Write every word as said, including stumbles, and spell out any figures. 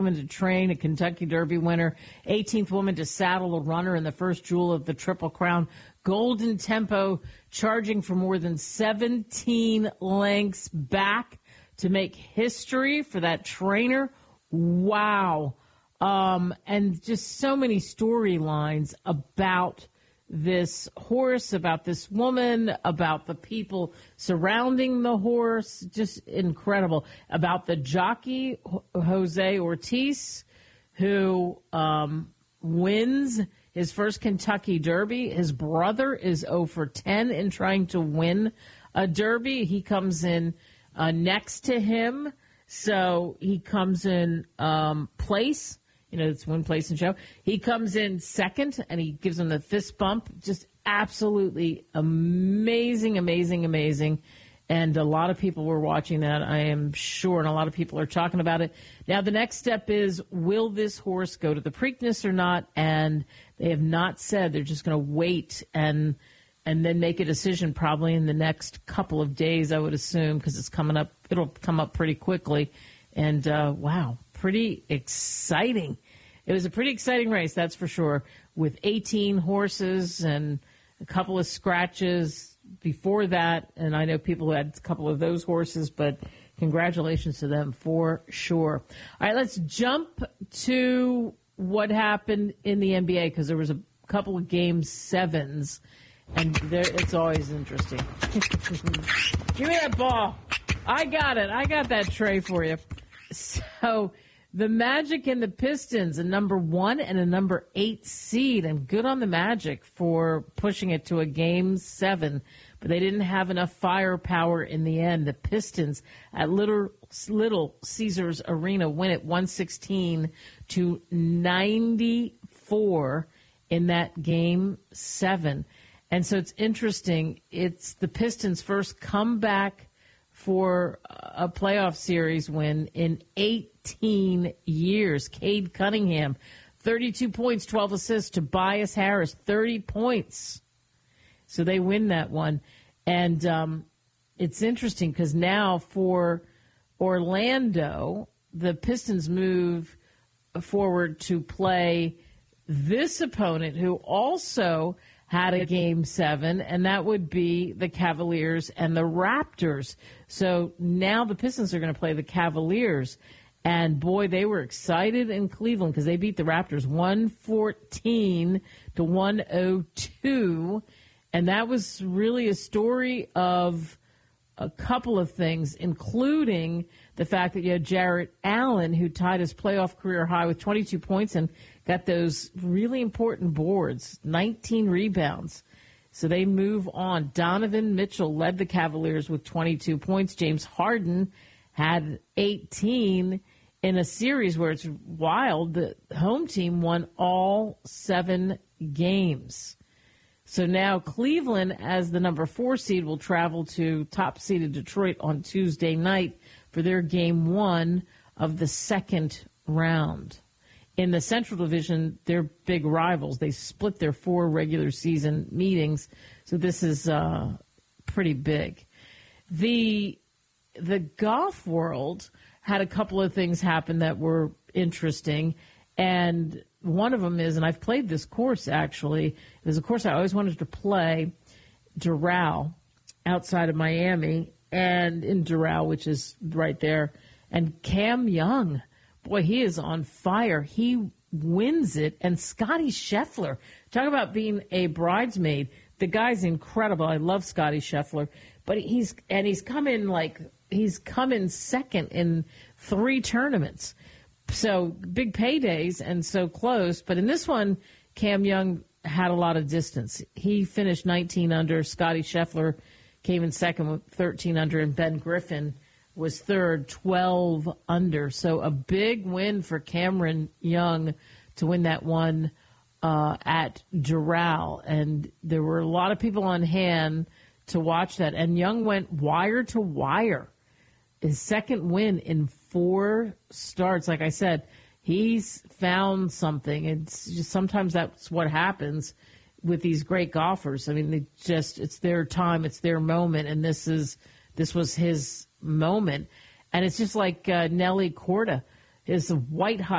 woman to train, a Kentucky Derby winner, eighteenth woman to saddle a runner in the first jewel of the Triple Crown. Golden Tempo charging for more than seventeen lengths back to make history for that trainer. Wow. Um, and just so many storylines about this horse, about this woman, about the people surrounding the horse. Just incredible. About the jockey, Jose Ortiz, who um, wins his first Kentucky Derby. His brother is oh for ten in trying to win a Derby. He comes in uh, next to him. So he comes in um, place. You know, it's win, place, and show. He comes in second, and he gives him the fist bump. Just absolutely amazing, amazing, amazing. And a lot of people were watching that, I am sure, and a lot of people are talking about it. Now, the next step is, will this horse go to the Preakness or not? And they have not said. They're just going to wait and and then make a decision probably in the next couple of days, I would assume, because it's coming up. It'll come up pretty quickly. And, uh, wow. Pretty exciting. It was a pretty exciting race, that's for sure, with eighteen horses and a couple of scratches before that. And I know people who had a couple of those horses, but congratulations to them for sure. All right, let's jump to what happened in the N B A, because there was a couple of game sevens, and there, it's always interesting. Give me that ball. I got it. I got that tray for you. So the Magic and the Pistons, a number one and a number eight seed, and good on the Magic for pushing it to a game seven, but they didn't have enough firepower in the end. The Pistons at Little, Little Caesars Arena win it one sixteen to ninety-four in that game seven. And so it's interesting. It's the Pistons' first comeback for a playoff series win in eighteen years. Cade Cunningham, thirty-two points, twelve assists. Tobias Harris, thirty points. So they win that one. And um, it's interesting because now for Orlando, the Pistons move forward to play this opponent who also had a game seven, and that would be the Cavaliers and the Raptors. So now the Pistons are going to play the Cavaliers. And, boy, they were excited in Cleveland because they beat the Raptors one fourteen to one oh two. And that was really a story of a couple of things, including the fact that you had Jarrett Allen, who tied his playoff career high with twenty-two points and got those really important boards, nineteen rebounds. So they move on. Donovan Mitchell led the Cavaliers with twenty-two points. James Harden had eighteen in a series where it's wild. The home team won all seven games. So now Cleveland, as the number four seed, will travel to top-seeded Detroit on Tuesday night for their game one of the second round. In the Central Division, they're big rivals. They split their four regular season meetings, so this is uh, pretty big. The the golf world had a couple of things happen that were interesting, and one of them is, and I've played this course actually, there's a course I always wanted to play, Doral, outside of Miami, and in Doral, which is right there, and Cam Young, boy, he is on fire. He wins it. And Scotty Scheffler, talk about being a bridesmaid. The guy's incredible. I love Scotty Scheffler. But he's, and he's come in like, he's come in second in three tournaments. So big paydays and so close. But in this one, Cam Young had a lot of distance. He finished nineteen under. Scotty Scheffler came in second with thirteen under, and Ben Griffin was third, twelve under. So a big win for Cameron Young to win that one uh, at Doral. And there were a lot of people on hand to watch that. And Young went wire to wire. His second win in four starts. Like I said, he's found something. It's just sometimes that's what happens with these great golfers. I mean, they just, it's their time, it's their moment. And this is, this was his moment. And it's just like uh, Nelly Korda, his white hot